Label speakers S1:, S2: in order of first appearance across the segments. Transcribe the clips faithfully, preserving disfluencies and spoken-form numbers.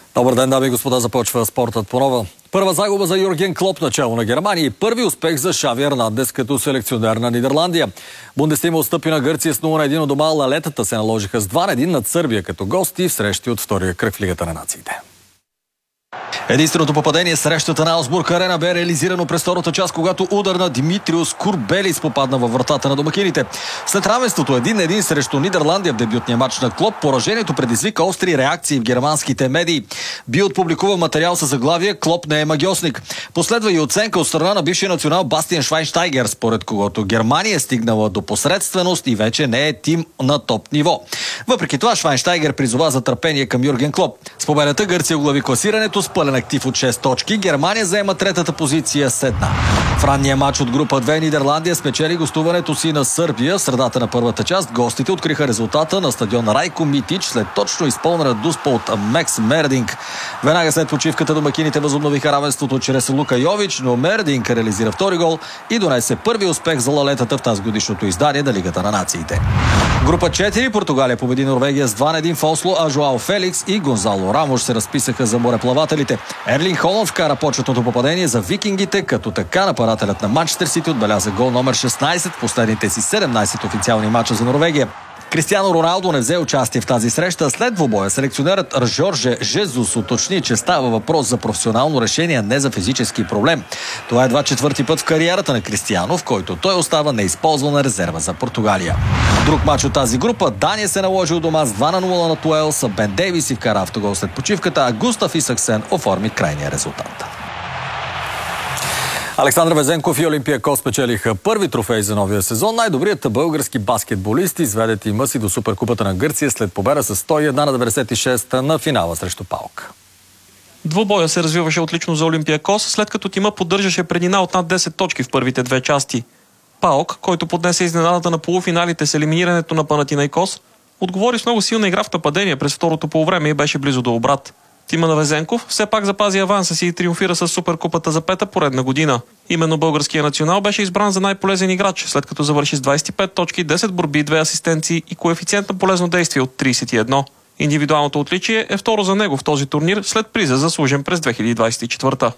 S1: Добър ден, дами и господа, започва спортът по нова. Първа загуба за Юрген Клоп начало на Германия и първи успех за Шави Ернандес като селекционер на Нидерландия. Бундестима отстъпи на Гърция с нула на едно у дома, лалетата се наложиха с два на един над Сърбия като гости в срещи от втория кръг в Лигата на нациите. Единственото попадение в срещата на Аусбург Арена бе реализирано през втората част, когато удар на Димитриус Курбелис попадна във вратата на домакините. След равенството един на един срещу Нидерландия в дебютния матч на Клоп, поражението предизвика остри реакции в германските медии. Билд публикува материал със заглавие "Клоп не е магиосник". Последва и оценка от страна на бившия национал Бастиен Швайнштайгер, според когото Германия е стигнала до посредственост и вече не е тим на топ ниво. Въпреки това Швайнштайгер призова за търпение към Юрген Клоп. С победата Гърция оглави класирането с пълен актив от шест точки. Германия заема третата позиция с една. В ранния матч от група две Нидерландия спечели гостуването си на Сърбия. В средата на първата част гостите откриха резултата на стадион Райко Митич след точно изпълнена дуспа от Мекс Мердинг. Веднага след почивката домакините възобновиха равенството чрез Лука Йович, но Мердинг реализира втори гол и донесе първи успех за лалетата в тази годишното издание на Лигата на нациите. Група четири Португалия победи Норвегия с два на един в Осло, а Жоао Феликс и Гонзало Рамош се разписаха за мореплавателите. Ерлинг Холанд вкара почетното попадение за викингите, като така нападателят на Манчестър Сити отбеляза гол номер шестнайсет в последните си седемнайсет официални мача за Норвегия. Кристиано Роналдо не взе участие в тази среща. След двубоя селекционерът Жорже Жезус уточни, че става въпрос за професионално решение, а не за физически проблем. Това е едва четвърти път в кариерата на Кристиано, в който той остава неизползвана резерва за Португалия. Друг мач от тази група Дания се наложи у дома с два на нула над Уелс. Бен Дейвис и вкара автогол след почивката, а Густав Исаксен оформи крайния резултат. Александър Везенков и Олимпиакос спечелиха първи трофей за новия сезон. Най-добрият български баскетболист изведе тима си до Суперкупата на Гърция след победа с сто и една на деветдесет и шест на финала срещу ПАОК.
S2: Двубоя се развиваше отлично за Олимпиакос, след като тима поддържаше преднина от над десет точки в първите две части. ПАОК, който поднесе изненадата на полуфиналите с елиминирането на Панатинайкос, отговори с много силна игра в нападение през второто полувреме и беше близо до обрат. Тима на Везенков все пак запази аванса си и триумфира с Суперкупата за пета поредна година. Именно българският национал беше избран за най-полезен играч, след като завърши с двайсет и пет точки, десет борби, две асистенции и коефициент на полезно действие от трийсет и едно. Индивидуалното отличие е второ за него в този турнир след приза заслужен през две хиляди двайсет и четвърта.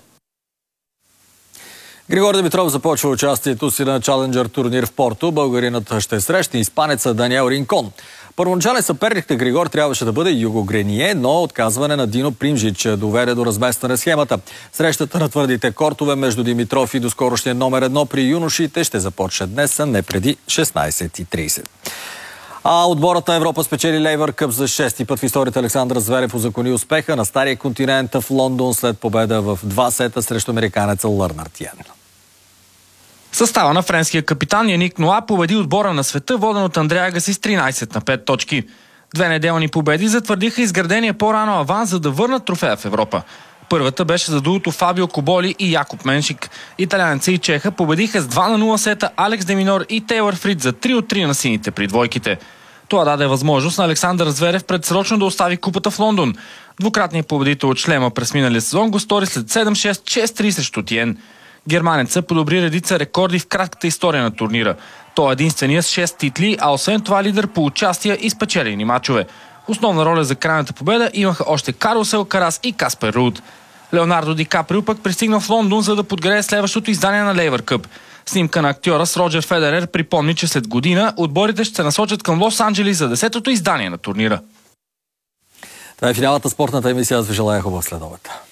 S1: Григор Димитров започва участието си на Чаленджър турнир в Порто. Българинът ще срещне испанеца Даниел Ринкон. Първоначален съперник на Григор трябваше да бъде Юго Грение, но отказване на Дино Примжич доведе до разместване схемата. Срещата на твърдите кортове между Димитров и доскорошния номер едно при юношите ще започне днес, а не преди шестнайсет и трийсет. А отборът на Европа спечели Лейвър Къп за шести път в историята. Александър Зверев узакони успеха на стария континент в Лондон след победа в два сета срещу американеца Лърнард Йен.
S3: Състава на френския капитан Яник Ноа победи отбора на света, воден от Андреа Агаси с тринайсет на пет точки. Две неделни победи затвърдиха изградения по-рано аванс, за да върнат трофея в Европа. Първата беше за дуото Фабио Коболи и Якоб Меншик. Италианеца и чеха победиха с два на нула сета Алекс Деминор и Тейлър Фрид за три от три на сините при двойките. Това даде възможност на Александър Зверев предсрочно да остави купата в Лондон. Двукратният победител от шлема през миналия сезон го стори след седем шест, шест три срещу Тиен. Германеца подобри редица рекорди в кратката история на турнира. Той е единствения с шест титли, а освен това лидер по участия и спечелени мачове. Основна роля за крайната победа имаха още Карлос Алкарас и Каспер Руд. Леонардо Ди Каприо пък пристигна в Лондон, за да подгрее следващото издание на Лейвър Къп. Снимка на актьора с Роджер Федерер припомни, че след година отборите ще се насочат към Лос-Анджелис за десетото издание на турнира.
S1: Това е финалната спортната емисия. Аз ви желая хубав следобед.